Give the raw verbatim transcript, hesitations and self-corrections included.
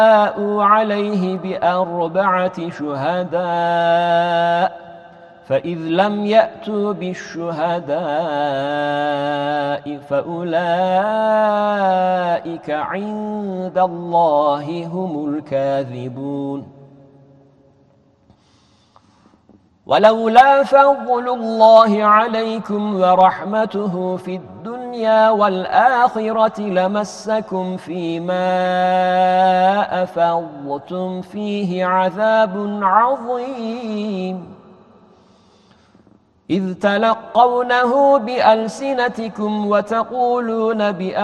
فَجَاءُوا عَلَيْهِ بِأَرْبَعَةِ شُهَدَاءَ فَإِذْ لَمْ يَأْتُوا بِالشُّهَدَاءِ فَأُولَئِكَ عِندَ اللَّهِ هُمُ الْكَاذِبُونَ وَلَوْلَا فَضْلُ اللَّهِ عَلَيْكُمْ وَرَحْمَتُهُ فِي الدُّنْيَا وَالْآخِرَةِ لَمَسَّكُمْ فِيمَا أَفَضْتُمْ فِيهِ عَذَابٌ عَظِيمٌ إِذْ تَلَقَّوْنَهُ بِأَلْسِنَتِكُمْ وَتَقُولُونَ بِأَفْوَاهِكُم